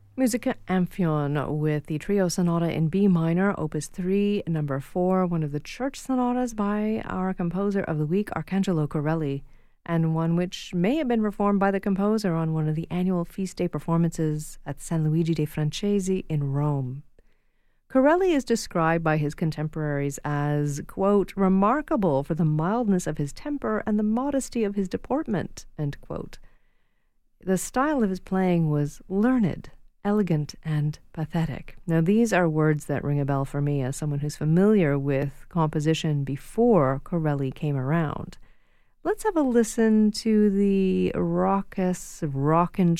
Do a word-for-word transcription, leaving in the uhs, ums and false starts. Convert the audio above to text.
Musica Amphion with the Trio Sonata in B minor, Opus three, number four, one of the church sonatas by our composer of the week, Arcangelo Corelli, and one which may have been performed by the composer on one of the annual feast day performances at San Luigi dei Francesi in Rome. Corelli is described by his contemporaries as, quote, remarkable for the mildness of his temper and the modesty of his deportment, end quote. The style of his playing was learned, elegant, and pathetic. Now, these are words that ring a bell for me as someone who's familiar with composition before Corelli came around. Let's have a listen to the raucous, rockin'